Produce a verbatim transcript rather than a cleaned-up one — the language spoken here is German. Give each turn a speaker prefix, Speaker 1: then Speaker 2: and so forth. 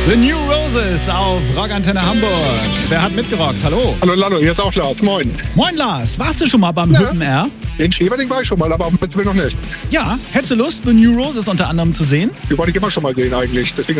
Speaker 1: The New Roses auf Rockantenne Hamburg. Wer hat mitgerockt? Hallo.
Speaker 2: Hallo Lalo, hier ist auch Lars. Moin.
Speaker 1: Moin Lars, warst du schon mal beim
Speaker 2: Ja.
Speaker 1: Hüppen R?
Speaker 2: Den Schäberling war ich schon mal, aber am Festival noch nicht.
Speaker 1: Ja, hättest du Lust, The New Roses unter anderem zu sehen?
Speaker 2: Die wollte ich immer schon mal sehen eigentlich. Deswegen